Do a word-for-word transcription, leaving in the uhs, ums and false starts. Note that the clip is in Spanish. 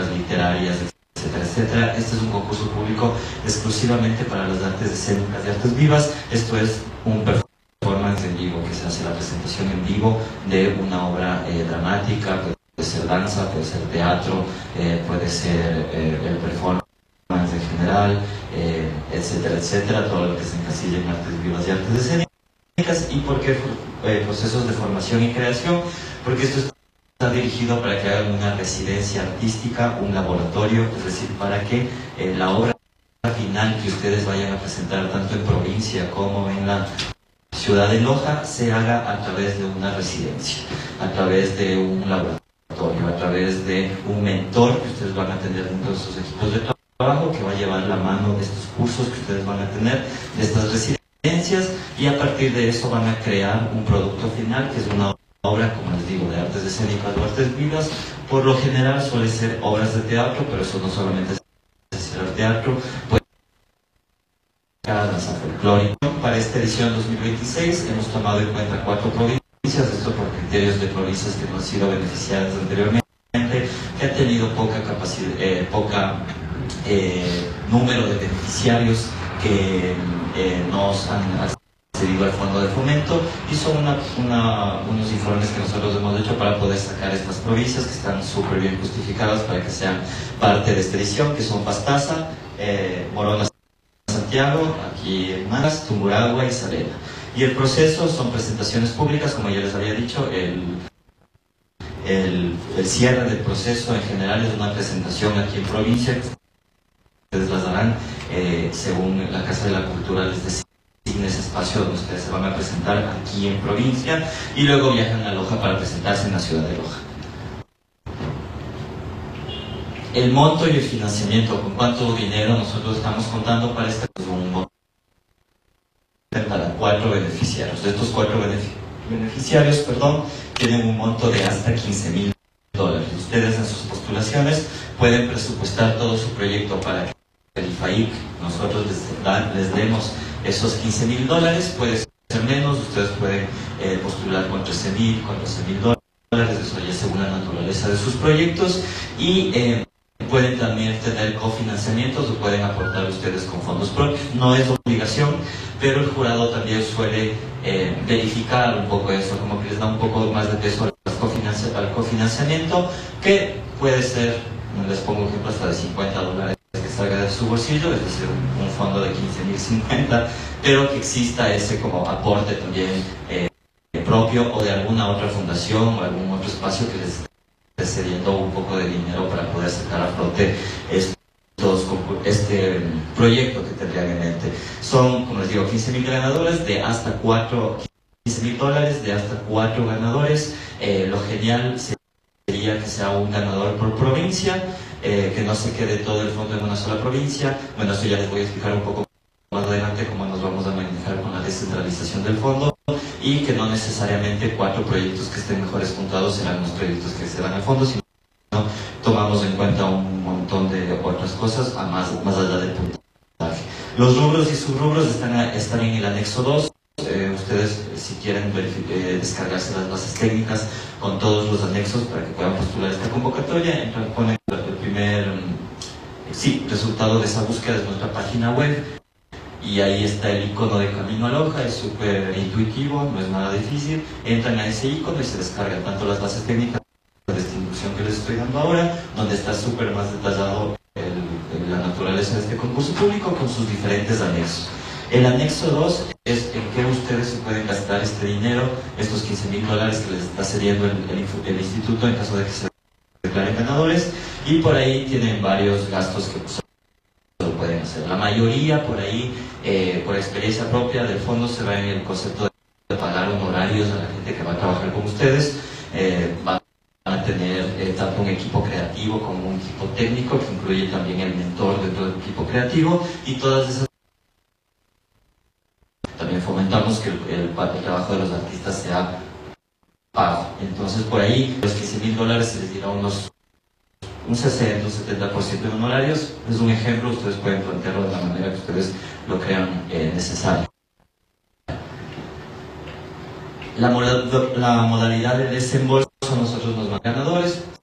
plásticas, literarias, etcétera, etcétera. Este es un concurso público exclusivamente para las artes escénicas y artes vivas. Esto es un performance en vivo, que se hace la presentación en vivo de una obra eh, dramática, puede ser danza, puede ser teatro, eh, puede ser eh, el performance en general, eh, etcétera, etcétera, todo lo que se encasilla en artes vivas y artes escénicas. ¿Y por qué eh, procesos de formación y creación? Porque esto está dirigido para que hagan una residencia artística, un laboratorio, es decir, para que eh, la obra final que ustedes vayan a presentar tanto en provincia como en la ciudad de Loja se haga a través de una residencia, a través de un laboratorio, a través de un mentor que ustedes van a tener dentro de sus equipos de trabajo, que va a llevar la mano de estos cursos que ustedes van a tener, de estas residencias, y a partir de eso van a crear un producto final que es una obra, como les digo, de artes escénicas o artes vivas. Por lo general suele ser obras de teatro, pero eso no solamente es ser teatro, puede ser danza folclórica. Para esta edición dos mil veintiséis hemos tomado en cuenta cuatro provincias, esto por criterios de provincias que no han sido beneficiadas anteriormente, que han tenido poca capacidad, eh, poca eh, número de beneficiarios que eh, nos han accedido al fondo de fomento, y son una, una, unos informes que nosotros hemos hecho para poder sacar estas provincias que están súper bien justificadas para que sean parte de esta edición, que son Pastaza, eh, Morona, Santiago, aquí en Maras, Tungurahua y Salena. Y el proceso son presentaciones públicas, como ya les había dicho. el, el, el cierre del proceso en general es una presentación aquí en provincia, ustedes las darán eh, según la Casa de la Cultura les designa ese espacio donde ustedes se van a presentar aquí en provincia, y luego viajan a Loja para presentarse en la ciudad de Loja. El monto y el financiamiento, con cuánto dinero nosotros estamos contando para este, un monto para cuatro beneficiarios. De estos cuatro beneficiarios, perdón, tienen un monto de hasta quince mil dólares. Ustedes en sus postulaciones pueden presupuestar todo su proyecto para que el I F A I C nosotros les, dan, les demos esos quince mil dólares. Puede ser menos, ustedes pueden eh, postular con trece mil, con doce mil dólares, eso ya según la naturaleza de sus proyectos. Y eh, pueden también tener cofinanciamientos o pueden aportar ustedes con fondos propios. No es obligación, pero el jurado también suele eh, verificar un poco eso, como que les da un poco más de peso al, cofinanci al cofinanciamiento, que puede ser, les pongo ejemplo, hasta de cincuenta dólares que salga de su bolsillo, es decir, un, un fondo de quince mil cincuenta, pero que exista ese como aporte también eh, propio o de alguna otra fundación o algún otro espacio que les cediendo un poco de dinero para poder sacar a flote estos, este proyecto que tendrían en mente. Son, como les digo, quince mil ganadores de hasta cuatro, quince mil dólares de hasta cuatro ganadores. Eh, lo genial sería que sea un ganador por provincia, eh, que no se quede todo el fondo en una sola provincia. Bueno, eso ya les voy a explicar un poco más adelante cómo nos vamos a manejar con la descentralización del fondo, y que no necesariamente cuatro proyectos que estén mejores puntuados serán los proyectos que se dan al fondo, sino tomamos en cuenta un montón de otras cosas a más, más allá del puntaje. Los rubros y subrubros están, están en el anexo dos. Eh, ustedes, si quieren eh, descargarse las bases técnicas con todos los anexos para que puedan postular esta convocatoria, entran, ponen el primer sí, resultado de esa búsqueda de nuestra página web, y ahí está el icono de Camino a Loja. Es súper intuitivo, no es nada difícil. Entran a ese icono y se descargan tanto las bases técnicas de esta inducción que les estoy dando ahora, donde está súper más detallado el, el, la naturaleza de este concurso público con sus diferentes anexos. El anexo dos es en que ustedes se pueden gastar este dinero, estos quince mil dólares que les está cediendo el, el, el instituto en caso de que se declaren ganadores, y por ahí tienen varios gastos que pues, lo pueden hacer. La mayoría por ahí, eh, por experiencia propia del fondo, se va en el concepto de pagar honorarios a la gente que va a trabajar con ustedes. Eh, van a tener eh, tanto un equipo creativo como un equipo técnico, que incluye también el mentor dentro del equipo creativo, y todas esas. También fomentamos que el, el, el trabajo de los artistas sea pago. Entonces por ahí los quince mil dólares se les dirá unos un sesenta, un setenta por ciento de honorarios. Es un ejemplo, ustedes pueden plantearlo de la manera que ustedes lo crean eh, necesario. La, moda, la modalidad de desembolso, nosotros nos ganadores,